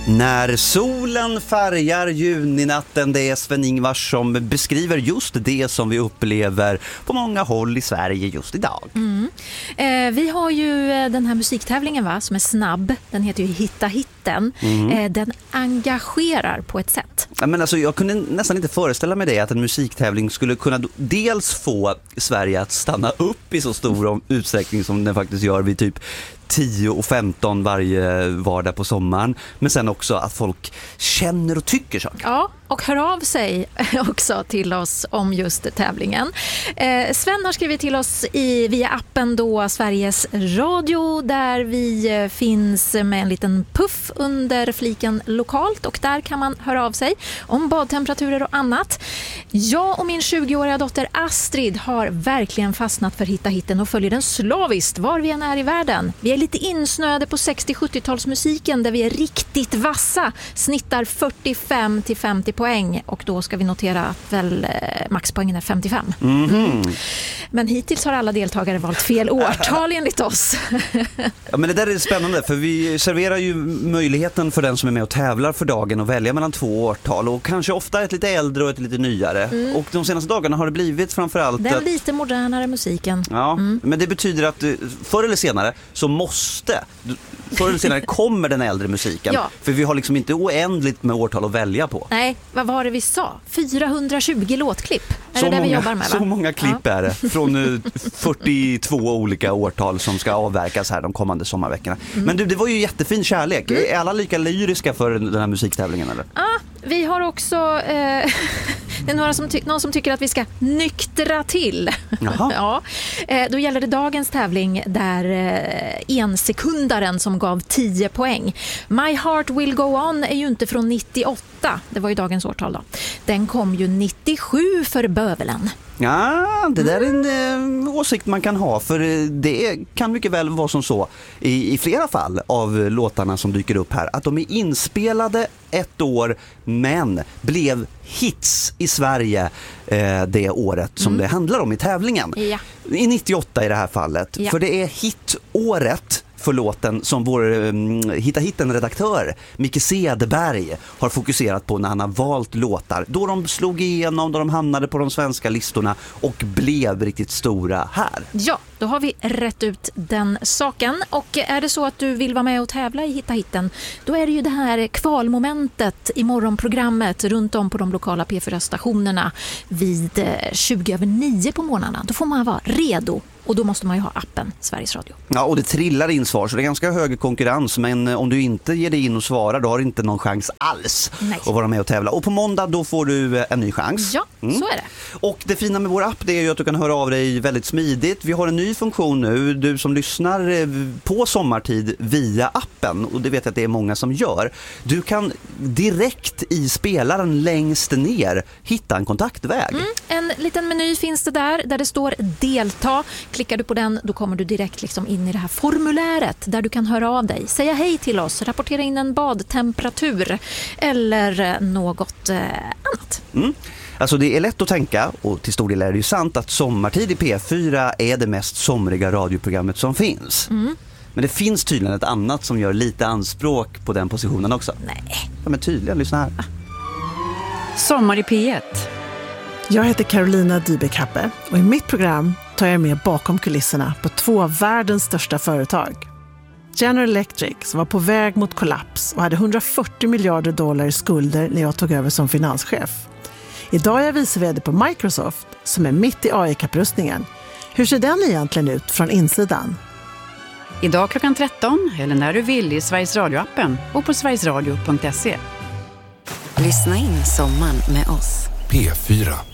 När solen färgar juninatten, det är Sven-Ingvars som beskriver just det som vi upplever på många håll i Sverige just idag. Vi har ju den här musiktävlingen som är snabb. Den heter ju Hitta hitten. Den engagerar på ett sätt. Men alltså, jag kunde nästan inte föreställa mig det, att en musiktävling skulle kunna dels få Sverige att stanna upp i så stor utsträckning som den faktiskt gör vid typ 10 och 15 varje vardag på sommaren, men sen också att folk känner och tycker saker. Ja, och hör av sig också till oss om just tävlingen. Sven har skrivit till oss via appen då Sveriges Radio, där vi finns med en liten puff under fliken lokalt, och där kan man höra av sig om badtemperaturer och annat. Jag och min 20-åriga dotter Astrid har verkligen fastnat för Hitta hitten och följer den slaviskt var vi än är i världen. Vi är lite insnöade på 60-70-talsmusiken där vi är riktigt vassa, snittar 45-50 poäng, och då ska vi notera att maxpoängen är 55. Men hittills har alla deltagare valt fel årtal enligt oss. Ja, men det där är spännande, för vi serverar ju möjligheten för den som är med och tävlar för dagen att välja mellan 2 årtal, och kanske ofta ett lite äldre och ett lite nyare. Och de senaste dagarna har det blivit framförallt den lite modernare musiken. Ja, men det betyder att förr eller senare förr eller senare kommer den äldre musiken. Ja. För vi har liksom inte oändligt med årtal att välja på. Nej, vad var det vi sa? 420 låtklipp. Är det vi jobbar med, va? Så många klipp är det. Från 42 olika årtal som ska avverkas här de kommande sommarveckorna. Men det var ju jättefin kärlek. Är alla lika lyriska för den här musiktävlingen, eller? Ja, vi har också... det är någon som tycker att vi ska nyktra till. Ja, då gäller det dagens tävling där ensekundaren som gav 10 poäng. My Heart Will Go On är ju inte från 98. Det var ju dagens årtal då. Den kom ju 97 för bövelen. Ja, det där är en åsikt man kan ha, för det kan mycket väl vara som så i flera fall av låtarna som dyker upp här, att de är inspelade ett år men blev hits i Sverige det året som det handlar om i tävlingen. Ja. I 98 i det här fallet, för det är hitåret för låten som vår Hitta hitten-redaktör Micke Cederberg har fokuserat på när han har valt låtar. Då de slog igenom, då de hamnade på de svenska listorna och blev riktigt stora här. Ja, då har vi rätt ut den saken. Och är det så att du vill vara med och tävla i Hitta hitten, då är det ju det här kvalmomentet i morgonprogrammet runt om på de lokala P4-stationerna vid 20:09 på morgnarna. Då får man vara redo. Och då måste man ju ha appen Sveriges Radio. Ja, och det trillar in svar, så det är ganska hög konkurrens. Men om du inte ger dig in och svarar, då har du inte någon chans alls att vara med och tävla. Och på måndag då får du en ny chans. Ja, så är det. Och det fina med vår app, det är ju att du kan höra av dig väldigt smidigt. Vi har en ny funktion nu, du som lyssnar på sommartid via appen. Och det vet jag att det är många som gör. Du kan direkt i spelaren längst ner hitta en kontaktväg. En liten meny finns det där det står delta. Klickar du på den, då kommer du direkt liksom in i det här formuläret där du kan höra av dig, säga hej till oss, rapportera in en badtemperatur eller något annat. Alltså det är lätt att tänka, och till stor del är det ju sant, att Sommartid i P4 är det mest somriga radioprogrammet som finns. Men det finns tydligen ett annat som gör lite anspråk på den positionen också. Nej. Ja, men tydligen, lyssna här. Sommar i P1. Jag heter Carolina Dybeck-Happe och i mitt program tar jag med bakom kulisserna på 2 av världens största företag. General Electric, som var på väg mot kollaps och hade $140 miljarder i skulder när jag tog över som finanschef. Idag är jag vice vd på Microsoft, som är mitt i AI-kapprustningen. Hur ser den egentligen ut från insidan? Idag klockan 13 eller när du vill i Sveriges Radio-appen och på sverigesradio.se. Lyssna in sommaren med oss. P4.